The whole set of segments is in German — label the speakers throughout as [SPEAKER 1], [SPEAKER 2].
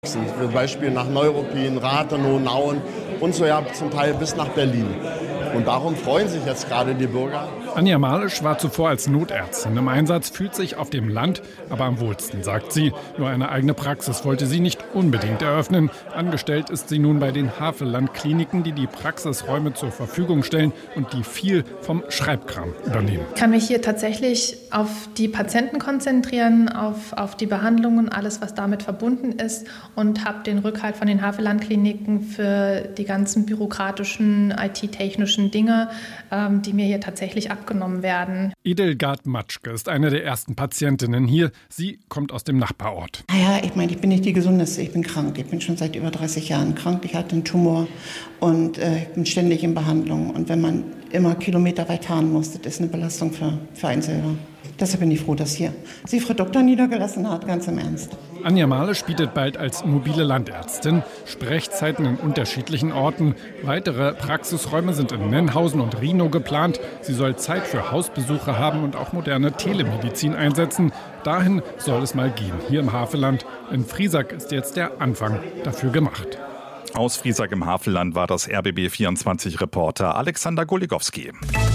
[SPEAKER 1] Zum Beispiel nach Neuruppin, Rathenow, Nauen und so ja zum Teil bis nach Berlin. Und darum freuen sich jetzt gerade die Bürger.
[SPEAKER 2] Anja Malisch war zuvor als Notärztin im Einsatz, fühlt sich auf dem Land aber am wohlsten, sagt sie. Nur eine eigene Praxis wollte sie nicht unbedingt eröffnen. Angestellt ist sie nun bei den Havelland-Kliniken, die die Praxisräume zur Verfügung stellen und die viel vom Schreibkram übernehmen.
[SPEAKER 3] Ich kann mich hier tatsächlich auf die Patienten konzentrieren, auf die Behandlungen, alles, was damit verbunden ist und habe den Rückhalt von den Havelland-Kliniken für die ganzen bürokratischen, IT-technischen Dinge, die mir hier tatsächlich abgenommen werden.
[SPEAKER 2] Edelgard Matschke ist eine der ersten Patientinnen hier. Sie kommt aus dem Nachbarort.
[SPEAKER 4] Ich bin nicht die Gesundeste, ich bin krank. Ich bin schon seit über 30 Jahren krank. Ich hatte einen Tumor und ich bin ständig in Behandlung. Und wenn man immer kilometerweit fahren muss, das ist eine Belastung für einen selber. Deshalb bin ich froh, dass hier sie Frau Doktor niedergelassen hat, ganz im Ernst.
[SPEAKER 2] Anja Malisch bietet bald als mobile Landärztin Sprechzeiten in unterschiedlichen Orten. Weitere Praxisräume sind in Nennhausen und Rhinow geplant. Sie soll Zeit für Hausbesuche haben und auch moderne Telemedizin einsetzen. Dahin soll es mal gehen, hier im Havelland. In Friesack ist jetzt der Anfang dafür gemacht.
[SPEAKER 5] Aus Friesack im Havelland war das RBB24-Reporter Alexander Goligowski.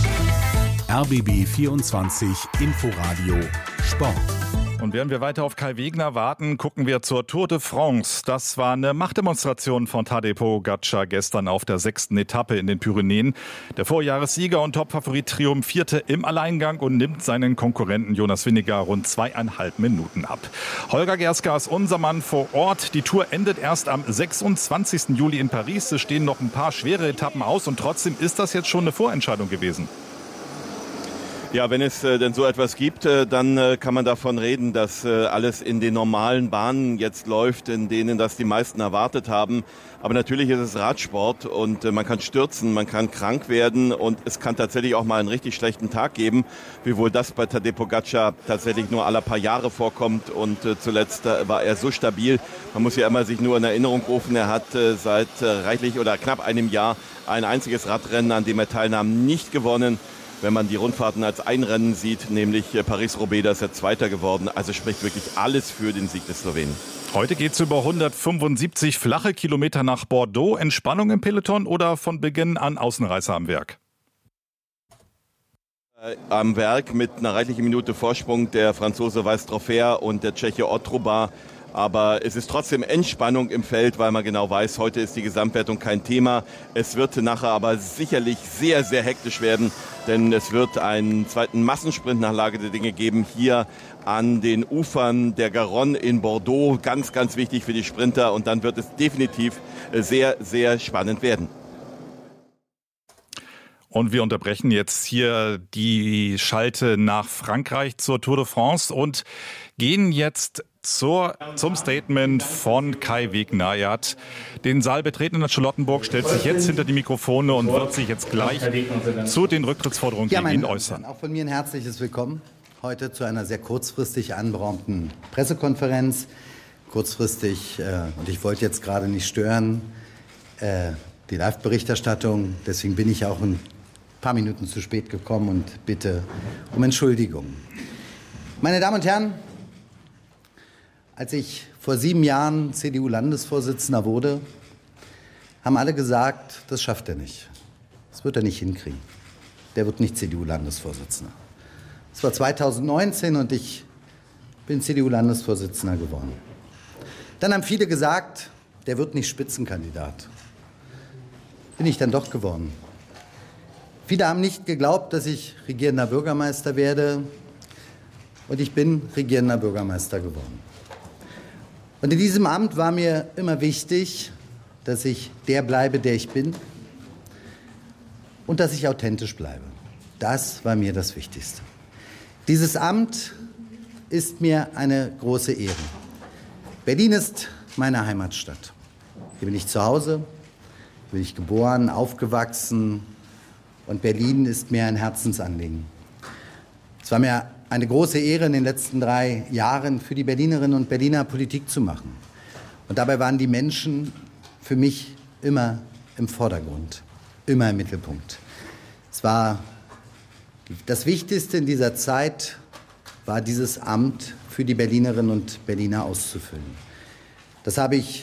[SPEAKER 6] RBB24 Inforadio Sport.
[SPEAKER 5] Und während wir weiter auf Kai Wegner warten, gucken wir zur Tour de France. Das war eine Machtdemonstration von Tadej Pogačar gestern auf der 6. Etappe in den Pyrenäen. Der Vorjahressieger und Topfavorit triumphierte im Alleingang und nimmt seinen Konkurrenten Jonas Vingegaard rund 2,5 Minuten ab. Holger Gerska ist unser Mann vor Ort. Die Tour endet erst am 26. Juli in Paris. Es stehen noch ein paar schwere Etappen aus und trotzdem ist das jetzt schon eine Vorentscheidung gewesen.
[SPEAKER 7] Ja, wenn es denn so etwas gibt, dann kann man davon reden, dass alles in den normalen Bahnen jetzt läuft, in denen das die meisten erwartet haben. Aber natürlich ist es Radsport und man kann stürzen, man kann krank werden und es kann tatsächlich auch mal einen richtig schlechten Tag geben, wiewohl das bei Tadej Pogačar tatsächlich nur alle paar Jahre vorkommt und zuletzt war er so stabil. Man muss ja immer sich nur in Erinnerung rufen, er hat seit reichlich oder knapp einem Jahr ein einziges Radrennen, an dem er teilnahm, nicht gewonnen. Wenn man die Rundfahrten als ein Rennen sieht, nämlich Paris-Roubaix, da ist er Zweiter geworden. Also spricht wirklich alles für den Sieg des Slowenen.
[SPEAKER 5] Heute geht es über 175 flache Kilometer nach Bordeaux. Entspannung im Peloton oder von Beginn an Außenreißer am Werk?
[SPEAKER 7] Am Werk mit einer reichlichen Minute Vorsprung der Franzose Weiss-Troffer und der Tscheche Otroba. Aber es ist trotzdem Entspannung im Feld, weil man genau weiß, heute ist die Gesamtwertung kein Thema. Es wird nachher aber sicherlich sehr, sehr hektisch werden, denn es wird einen zweiten Massensprint nach Lage der Dinge geben, hier an den Ufern der Garonne in Bordeaux. Ganz, ganz wichtig für die Sprinter und dann wird es definitiv sehr, sehr spannend werden.
[SPEAKER 5] Und wir unterbrechen jetzt hier die Schalte nach Frankreich zur Tour de France und gehen jetzt zum Statement von Kai Wegner. Er hat den Saal betreten in Charlottenburg, stellt sich jetzt hinter die Mikrofone und wird sich jetzt gleich zu den Rücktrittsforderungen gegen ihn äußern.
[SPEAKER 8] Auch von mir ein herzliches Willkommen heute zu einer sehr kurzfristig anberaumten Pressekonferenz. Kurzfristig, und ich wollte jetzt gerade nicht stören, die Live-Berichterstattung. Deswegen bin ich auch ein paar Minuten zu spät gekommen und bitte um Entschuldigung. Meine Damen und Herren, als ich vor 7 Jahren CDU-Landesvorsitzender wurde, haben alle gesagt, das schafft er nicht. Das wird er nicht hinkriegen. Der wird nicht CDU-Landesvorsitzender. Es war 2019 und ich bin CDU-Landesvorsitzender geworden. Dann haben viele gesagt, der wird nicht Spitzenkandidat. Bin ich dann doch geworden. Viele haben nicht geglaubt, dass ich regierender Bürgermeister werde. Und ich bin regierender Bürgermeister geworden. Und in diesem Amt war mir immer wichtig, dass ich der bleibe, der ich bin. Und dass ich authentisch bleibe. Das war mir das Wichtigste. Dieses Amt ist mir eine große Ehre. Berlin ist meine Heimatstadt. Hier bin ich zu Hause, hier bin ich geboren, aufgewachsen. Und Berlin ist mir ein Herzensanliegen. Es war mir eine große Ehre, in den letzten 3 Jahren für die Berlinerinnen und Berliner Politik zu machen. Und dabei waren die Menschen für mich immer im Vordergrund, immer im Mittelpunkt. Es war das Wichtigste in dieser Zeit, war dieses Amt für die Berlinerinnen und Berliner auszufüllen. Das habe ich